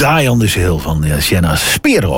Die on this Hill van Sienna Spyro.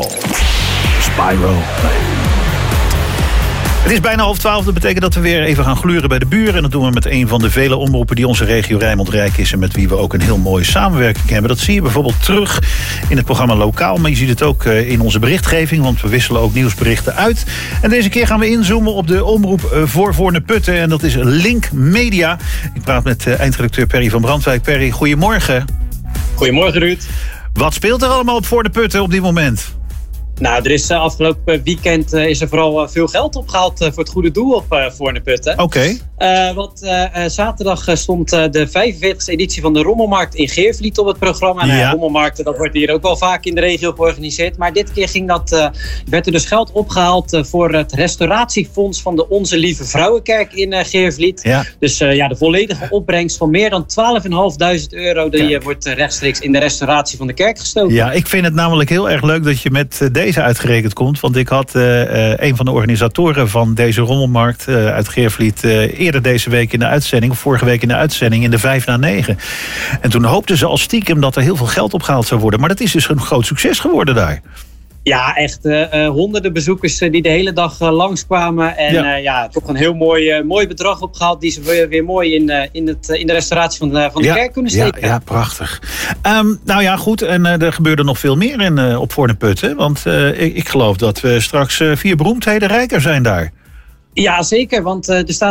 Het is bijna 11:30. Dat betekent dat we weer even gaan gluren bij de buren. En dat doen we met een van de vele omroepen die onze regio Rijnmond Rijk is. En met wie we ook een heel mooie samenwerking hebben. Dat zie je bijvoorbeeld terug in het programma Lokaal. Maar je ziet het ook in onze berichtgeving. Want we wisselen ook nieuwsberichten uit. En deze keer gaan we inzoomen op de omroep voor Voorne-Putten. En dat is Link Media. Ik praat met eindredacteur Perry van Brandwijk. Perry, goedemorgen. Goedemorgen, Ruud. Wat speelt er allemaal op Voorne-Putten op dit moment? Nou, er is afgelopen weekend is er vooral veel geld opgehaald voor het goede doel op Voorne-Putten. Oké. Want zaterdag stond de 45e editie van de Rommelmarkt in Geervliet op het programma. Ja. Rommelmarkten, dat wordt hier ook wel vaak in de regio georganiseerd. Maar dit keer werd er dus geld opgehaald voor het restauratiefonds van de Onze Lieve Vrouwenkerk in Geervliet. Ja. Dus de volledige opbrengst van meer dan €12.500 die wordt rechtstreeks in de restauratie van de kerk gestoken. Ja, ik vind het namelijk heel erg leuk dat je met deze uitgerekend komt. Want ik had een van de organisatoren van deze Rommelmarkt uit Geervliet eerder deze week in de uitzending, of vorige week in de uitzending, in de 5 na 9. En toen hoopten ze al stiekem dat er heel veel geld opgehaald zou worden. Maar dat is dus een groot succes geworden daar. Ja, echt honderden bezoekers die de hele dag langskwamen. En toch een heel mooi bedrag opgehaald die ze weer mooi in de restauratie van de kerk kunnen steken. Ja, prachtig. Nou ja, goed. En er gebeurde nog veel meer op Voorne-Putten. Want ik geloof dat we straks 4 beroemdheden rijker zijn daar. Ja, zeker. Want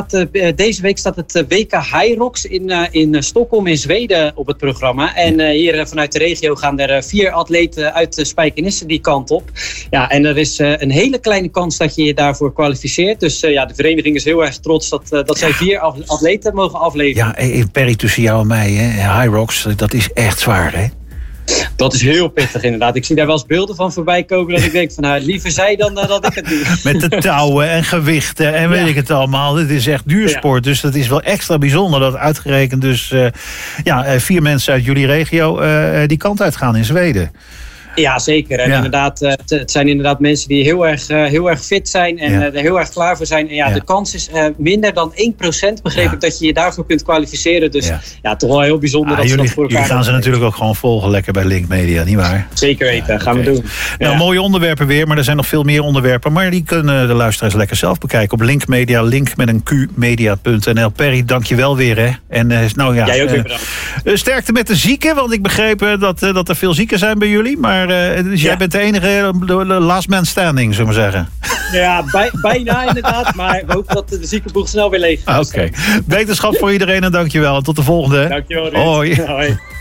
deze week staat het WK Hyrox in Stockholm in Zweden op het programma. En hier vanuit de regio gaan er 4 atleten uit Spijkenisse die kant op. Ja, en er is een hele kleine kans dat je je daarvoor kwalificeert. Dus de vereniging is heel erg trots dat zij 4 atleten mogen afleveren. Ja, Perry, tussen jou en mij, hè? Hyrox, dat is echt zwaar, hè? Dat is heel pittig inderdaad. Ik zie daar wel eens beelden van voorbij komen dat ik denk van liever zij dan dat ik het doe. Met de touwen en gewichten en weet ik het allemaal. Het is echt duursport, dus dat is wel extra bijzonder dat uitgerekend dus 4 mensen uit jullie regio die kant uitgaan in Zweden. Ja, zeker. En inderdaad, het zijn inderdaad mensen die heel erg fit zijn en er heel erg klaar voor zijn. En de kans is minder dan 1%, begreep ik, dat je je daarvoor kunt kwalificeren. Dus toch wel heel bijzonder dat ze dat voor elkaar jullie gaan ze natuurlijk ook gewoon volgen lekker bij Link Media, nietwaar? Zeker weten, gaan we doen. Nou, mooie onderwerpen weer, maar er zijn nog veel meer onderwerpen. Maar die kunnen de luisteraars lekker zelf bekijken op Link Media, link met een Q-media.nl. Perry, dank je wel weer, hè? En, jij ook weer bedankt. Sterkte met de zieken, want ik begreep dat er veel zieken zijn bij jullie, maar dus jij bent de enige last man standing, zullen we maar zeggen. Ja, bijna inderdaad. Maar we hopen dat de ziekenboeg snel weer leeg gaat. Oké. Wetenschap voor iedereen en dankjewel. En tot de volgende. Dankjewel. Hoi. Hoi.